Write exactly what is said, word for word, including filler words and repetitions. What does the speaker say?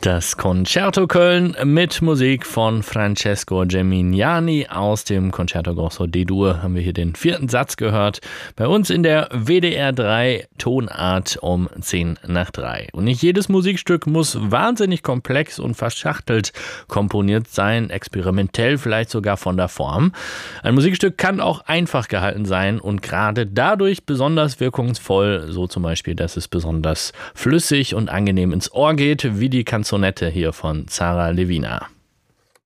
Das Concerto Köln mit Musik von Francesco Geminiani aus dem Concerto Grosso D-Dur haben wir hier den vierten Satz gehört. Bei uns in der W D R drei Tonart um zehn nach drei. Und nicht jedes Musikstück muss wahnsinnig komplex und verschachtelt komponiert sein, experimentell vielleicht sogar von der Form. Ein Musikstück kann auch einfach gehalten sein und gerade dadurch besonders wirkungsvoll, so zum Beispiel, dass es besonders flüssig und angenehm ins Ohr geht, wie die Canzonette hier von Zara Levina.